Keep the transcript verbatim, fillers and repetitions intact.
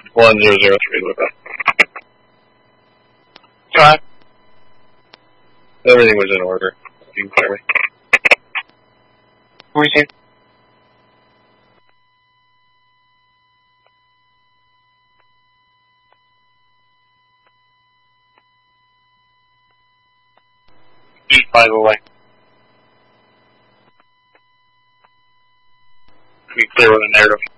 one zero zero three, look up. Fine. Everything was in order. You can clear me. Who are you seeing? Eat, by the way. Be clear with the narrative.